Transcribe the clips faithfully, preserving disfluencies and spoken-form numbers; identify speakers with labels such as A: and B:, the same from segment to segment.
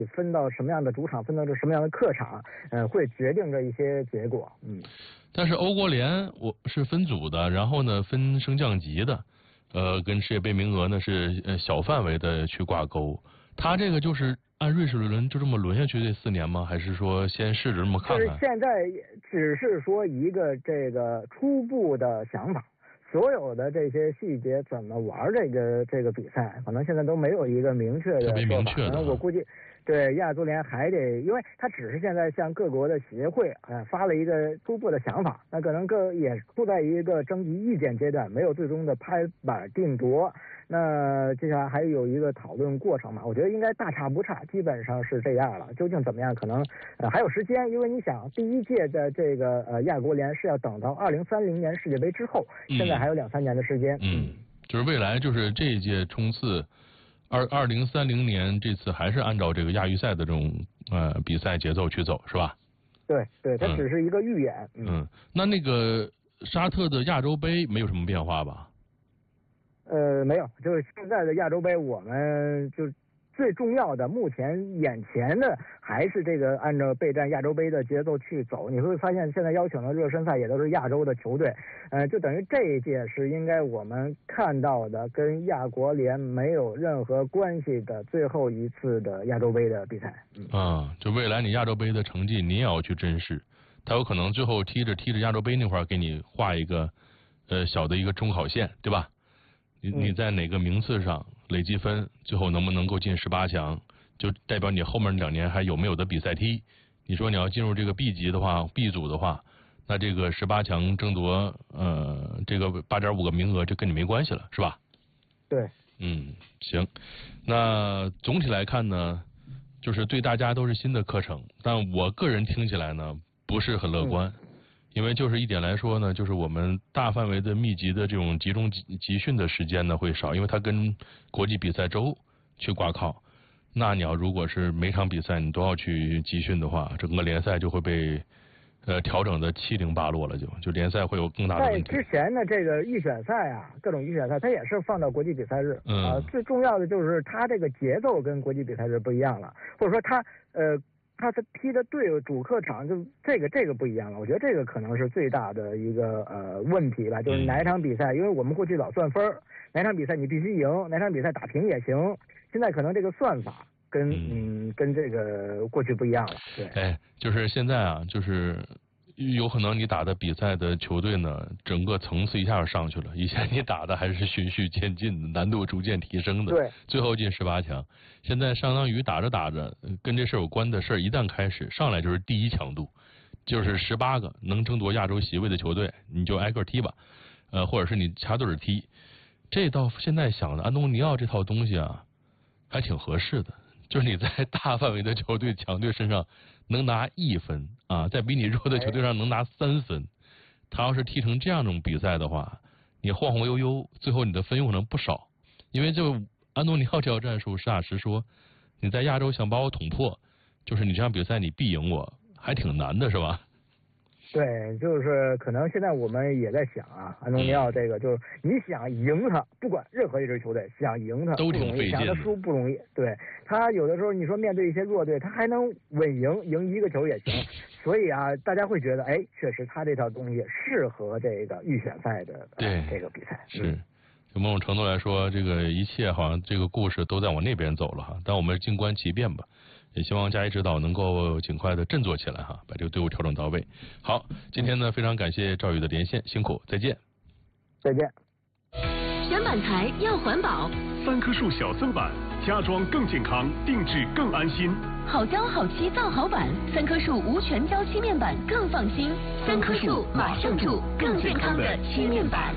A: 分到什么样的主场，分到这什么样的客场，呃，会决定着一些结果。嗯，
B: 但是欧国联我是分组的，然后呢分升降级的，呃，跟世界杯名额呢是呃小范围的去挂钩。他这个就是按瑞士轮就这么轮下去这四年吗？还是说先试着这么看看？
A: 就是现在只是说一个这个初步的想法。所有的这些细节怎么玩这个这个比赛，可能现在都没有一个明确的说法。
B: 特别明确的，
A: 我估计，对亚足联还得，因为他只是现在向各国的协会呃发了一个初步的想法，那可能各也处在一个征集意见阶段，没有最终的拍板定夺。那接下来还有一个讨论过程嘛，我觉得应该大差不差，基本上是这样了。究竟怎么样，可能呃还有时间，因为你想第一届的这个呃亚国联是要等到二零三零年世界杯之后，现在还有两三年的时间。
B: 嗯，嗯就是未来就是这一届冲刺，二二零三零年这次还是按照这个亚预赛的这种呃比赛节奏去走，是吧？
A: 对对，它只是一个预演。
B: 嗯，嗯那那个沙特的亚洲杯没有什么变化吧？
A: 呃，没有，就是现在的亚洲杯，我们就最重要的，目前眼前的还是这个按照备战亚洲杯的节奏去走。你会发现，现在邀请的热身赛也都是亚洲的球队，呃，就等于这一届是应该我们看到的跟亚国联没有任何关系的最后一次的亚洲杯的比赛。嗯，
B: 啊，就未来你亚洲杯的成绩你也要去珍视，他有可能最后踢着踢着亚洲杯那块儿给你画一个呃小的一个中考线，对吧？你你在哪个名次上累积分，最后能不能够进十八强，就代表你后面两年还有没有的比赛踢。你说你要进入这个 B 级的话 ，B 组的话，那这个十八强争夺呃这个八点五个名额就跟你没关系了，是吧？
A: 对。
B: 嗯，行。那总体来看呢，就是对大家都是新的课程，但我个人听起来呢不是很乐观。嗯，因为就是一点来说呢，就是我们大范围的密集的这种集中集集训的时间呢会少，因为它跟国际比赛周去挂靠。那你要如果是每场比赛你都要去集训的话，整个联赛就会被呃调整的七零八落了就，就就联赛会有更大的问题。
A: 在之前的这个预选赛啊，各种预选赛，它也是放到国际比赛日。
B: 嗯。
A: 啊，最重要的就是它这个节奏跟国际比赛日不一样了，或者说它呃。他踢的队主客场就这个这个不一样了，我觉得这个可能是最大的一个呃问题吧，就是哪一场比赛，因为我们过去老算分，哪场比赛你必须赢，哪场比赛打平也行，现在可能这个算法跟嗯, 嗯跟这个过去不一样了。对，
B: 哎，就是现在啊，就是有可能你打的比赛的球队呢，整个层次一下就上去了。以前你打的还是循序渐进的，难度逐渐提升的，
A: 对，
B: 最后进十八强。现在相当于打着打着，跟这事有关的事儿一旦开始，上来就是第一强度，就是十八个能争夺亚洲席位的球队，你就挨个踢吧，呃，或者是你掐对儿踢。这到现在想的，安东尼奥这套东西啊，还挺合适的。就是你在大范围的球队强队身上能拿一分啊，在比你弱的球队上能拿三分。他要是踢成这样一种比赛的话，你晃晃悠悠，最后你的分有可能不少。因为就安东尼奥这套战术，实打实说，你在亚洲想把我捅破，就是你这场比赛你必赢我，还挺难的，是吧？
A: 对，就是可能现在我们也在想啊，安东尼奥这个就是你想赢他，不管任何一支球队想赢他
B: 都挺费劲的，
A: 想他输不容易。对，他有的时候你说面对一些弱队，他还能稳赢，赢一个球也行。所以啊，大家会觉得，哎，确实他这套东西适合这个预选赛的、呃、
B: 对
A: 这个比赛。
B: 是，就某种程度来说，这个一切好像这个故事都在往那边走了哈。但我们静观其变吧。也希望嘉一指导能够尽快的振作起来哈，把这个队伍调整到位。好，今天呢非常感谢赵宇的连线，辛苦，再见。
A: 再见。
C: 选板材要环保，
D: 三棵树小增板，家装更健康，定制更安心。
C: 好胶好漆造好板，三棵树无全胶漆面板更放心。三棵树马上住更健康的漆面板。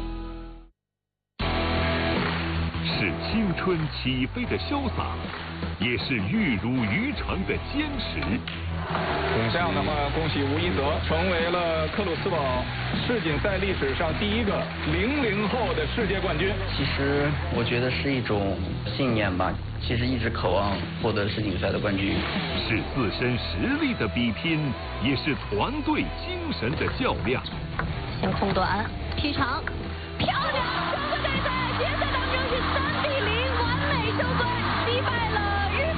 D: 是青春起飞的潇洒，也是玉如渔场的坚持。
E: 这样的话，恭喜吴一泽成为了克鲁斯堡世锦赛历史上第一个零零后的世界冠军。
F: 其实我觉得是一种信念吧，其实一直渴望获得世锦赛的冠军。
D: 是自身实力的比拼，也是团队精神的较量。
C: 先空短，劈长，漂亮！